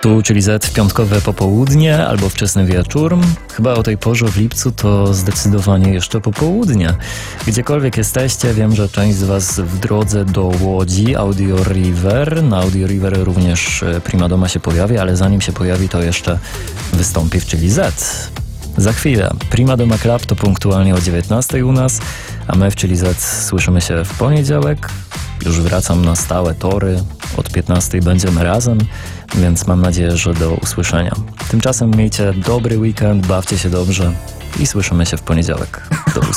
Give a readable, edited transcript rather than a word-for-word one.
Tu, czyli Z w piątkowe popołudnie albo wczesny wieczór. Chyba o tej porze w lipcu to zdecydowanie jeszcze popołudnie. Gdziekolwiek jesteście, wiem, że część z Was w drodze do Łodzi, Audio River. Na Audio River również Prima Doma się pojawi, ale zanim się pojawi, to jeszcze wystąpi w Chili Z. Za chwilę. Prima Doma Club to punktualnie o 19 u nas, a my w Chili Z słyszymy się w poniedziałek. Już wracam na stałe tory. Od 15 będziemy razem, więc mam nadzieję, że do usłyszenia. Tymczasem miejcie dobry weekend, bawcie się dobrze i słyszymy się w poniedziałek. Do usłyszenia.